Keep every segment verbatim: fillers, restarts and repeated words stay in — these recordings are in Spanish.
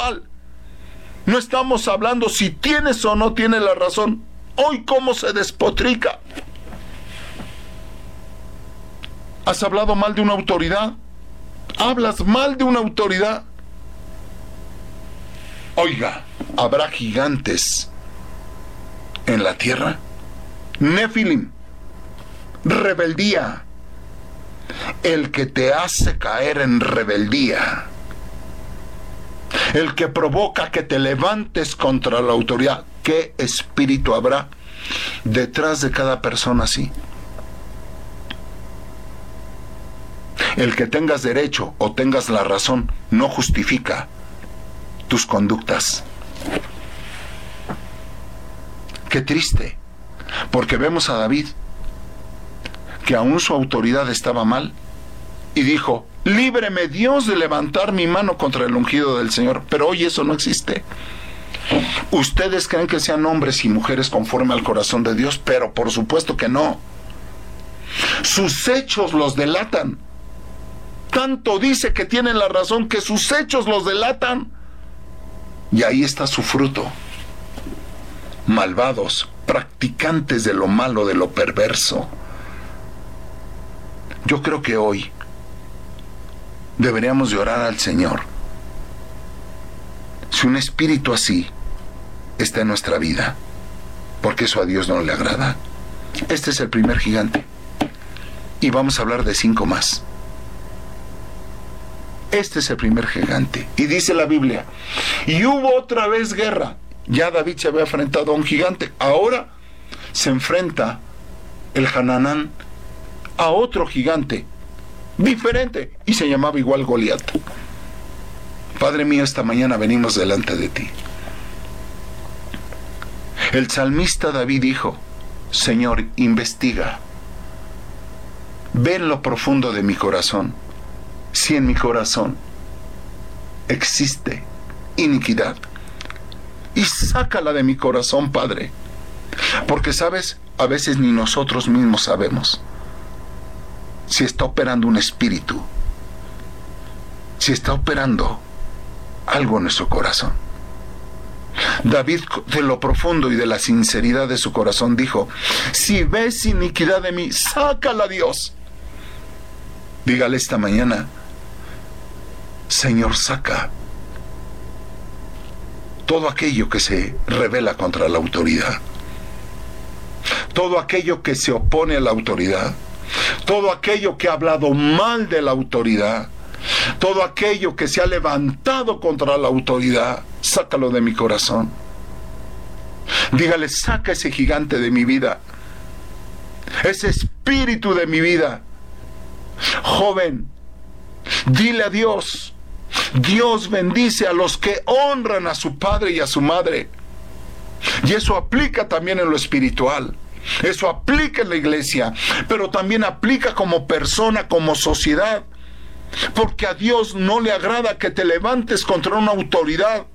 espiritual. No estamos hablando si tienes o no tienes la razón. Hoy cómo se despotrica. ¿Has hablado mal de una autoridad? ¿Hablas mal de una autoridad? Oiga, ¿habrá gigantes en la tierra? Nefilim, rebeldía. El que te hace caer en rebeldía, el que provoca que te levantes contra la autoridad. ¿Qué espíritu habrá detrás de cada persona así? El que tengas derecho o tengas la razón no justifica tus conductas. Qué triste, porque vemos a David, que aún su autoridad estaba mal, y dijo: líbreme Dios de levantar mi mano contra el ungido del Señor. Pero hoy eso no existe. ¿Ustedes creen que sean hombres y mujeres conforme al corazón de Dios? Pero por supuesto que no. Sus hechos los delatan. Tanto dice que tienen la razón que sus hechos los delatan. Y ahí está su fruto. Malvados, practicantes de lo malo, de lo perverso. Yo creo que hoy deberíamos de orar al Señor. Si un espíritu así está en nuestra vida, porque eso a Dios no le agrada. Este es el primer gigante. Y vamos a hablar de cinco más. Este es el primer gigante. Y dice la Biblia, y hubo otra vez guerra. Ya David se había enfrentado a un gigante. Ahora se enfrenta el Hananán a otro gigante diferente, y se llamaba igual Goliat. Padre mío, esta mañana venimos delante de ti. El salmista David dijo: Señor, investiga, ve en lo profundo de mi corazón, si en mi corazón existe iniquidad, y sácala de mi corazón, Padre, porque sabes, a veces ni nosotros mismos sabemos si está operando un espíritu, si está operando algo en nuestro corazón. David, de lo profundo y de la sinceridad de su corazón, dijo: si ves iniquidad de mí, sácala, Dios. Dígale esta mañana: Señor, saca todo aquello que se rebela contra la autoridad, todo aquello que se opone a la autoridad, todo aquello que ha hablado mal de la autoridad, todo aquello que se ha levantado contra la autoridad, sácalo de mi corazón. Dígale: saca ese gigante de mi vida, ese espíritu de mi vida. Joven, dile a Dios: Dios bendice a los que honran a su padre y a su madre. Y eso aplica también en lo espiritual. Eso aplica en la iglesia, pero también aplica como persona, como sociedad. Porque a Dios no le agrada que te levantes contra una autoridad.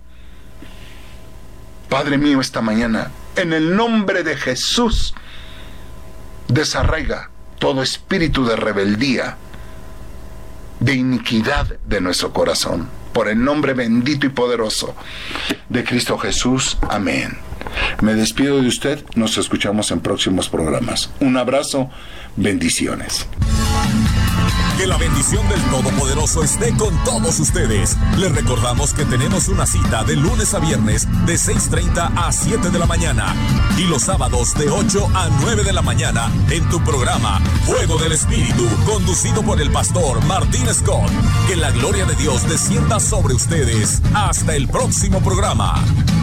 Padre mío, esta mañana, en el nombre de Jesús, desarraiga todo espíritu de rebeldía, de iniquidad de nuestro corazón. Por el nombre bendito y poderoso de Cristo Jesús. Amén. Me despido de usted. Nos escuchamos en próximos programas. Un abrazo. Bendiciones. Que la bendición del Todopoderoso esté con todos ustedes. Les recordamos que tenemos una cita de lunes a viernes de seis treinta a siete de la mañana y los sábados de ocho a nueve de la mañana en tu programa Fuego del Espíritu, conducido por el pastor Martín Scott. Que la gloria de Dios descienda sobre ustedes. Hasta el próximo programa.